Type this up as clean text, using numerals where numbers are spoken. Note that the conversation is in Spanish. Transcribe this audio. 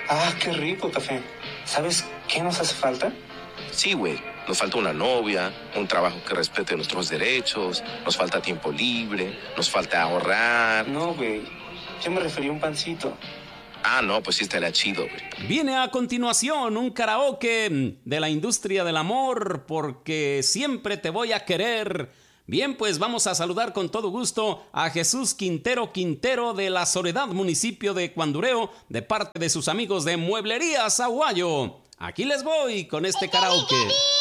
Ah, qué rico café. ¿Sabes qué nos hace falta? Sí, güey. Nos falta una novia, un trabajo que respete nuestros derechos, nos falta tiempo libre, nos falta ahorrar. No, güey. Yo me refería a un pancito. Ah, no, pues sí estaría chido, güey. Viene a continuación un karaoke de la industria del amor, porque siempre te voy a querer. Bien, pues vamos a saludar con todo gusto a Jesús Quintero de La Soledad, municipio de Cuandureo, de parte de sus amigos de Mueblerías Aguayo. Aquí les voy con este karaoke.